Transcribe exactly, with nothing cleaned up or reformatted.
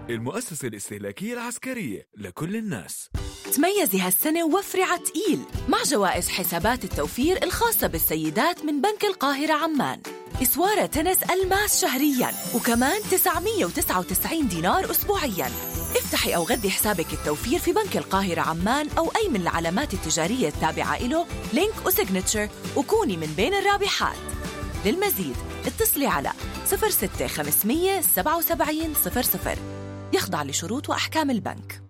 المؤسسة الاستهلاكية العسكرية لكل الناس. تميزي هالسنة ووفري عتقيل مع جوائز حسابات التوفير الخاصة بالسيدات من بنك القاهرة عمان. إسوارة تنس ألماس شهرياً، وكمان تسعمية وتسعة وتسعين دينار أسبوعياً. افتحي أو غذي حسابك التوفير في بنك القاهرة عمان أو أي من العلامات التجارية التابعة إله لينك وسيجنتشر، وكوني من بين الرابحات. للمزيد اتصلي على صفر ستة خمسمية سبعة وسبعين صفر صفر. يخضع لشروط وأحكام البنك.